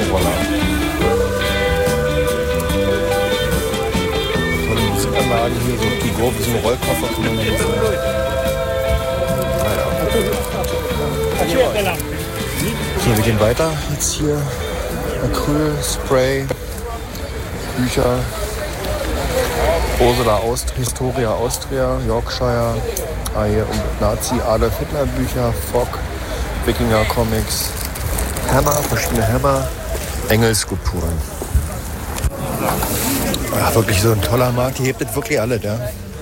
voilà. Tolle Musikanlagen hier, so To-Go, wie so ein Rollkoffer kann man hier sagen. Naja. Okay, wir gehen weiter. Jetzt hier Acryl, Spray, Bücher. Ursula Historia Austria, Yorkshire, hier Nazi Adolf Hitler Bücher, Fock, Wikinger Comics, Hammer, verschiedene Hammer, Engelskulpturen. Ja, wirklich so ein toller Markt, hier gibt es wirklich alle da.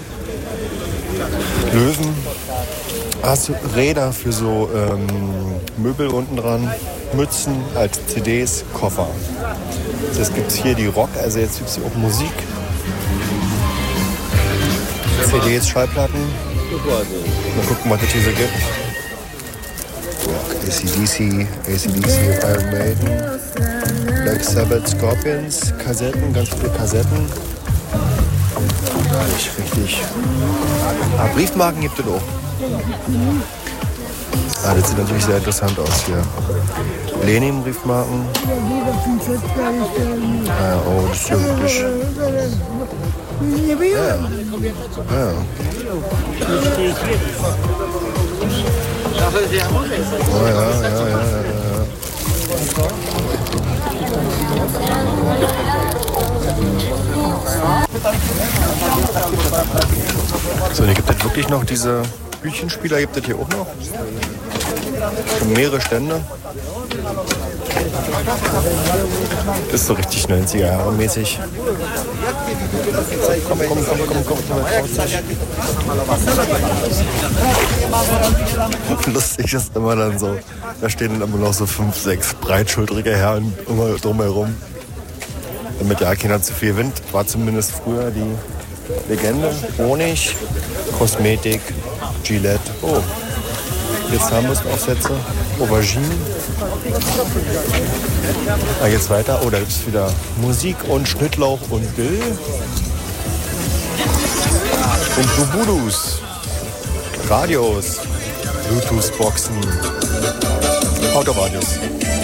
Löwen, Räder für so Möbel unten dran, Mützen als CDs, Koffer. Jetzt gibt es hier die Rock, also jetzt gibt es hier auch Musik. CDs, Schallplatten. Mal gucken, was es hier so gibt. AC/DC, Iron Maiden, Black Sabbath, Scorpions, Kassetten, ganz viele Kassetten. Nicht richtig. Ah, Briefmarken gibt es auch. Ah, das sieht natürlich sehr interessant aus hier. Lenin-Briefmarken. Ah, oh, das ist ja wirklich... Ja. Oh ja. So, hier gibt es wirklich noch diese Hütchenspieler, gibt es hier auch noch. Schon mehrere Stände. Das ist so richtig 90er Jahre mäßig. Komm. Lustig ist immer dann so, da stehen dann immer noch so 5, 6 breitschultrige Herren immer drumherum. Damit ja keiner zu viel Wind, war zumindest früher die Legende. Honig, Kosmetik, Gillette. Oh, jetzt haben wir es Aufsätze. Aubergine. Da geht's weiter. Oh, da gibt es wieder Musik und Schnittlauch und Dill. Und Bubudus. Radios. Bluetooth-Boxen. Autoradios.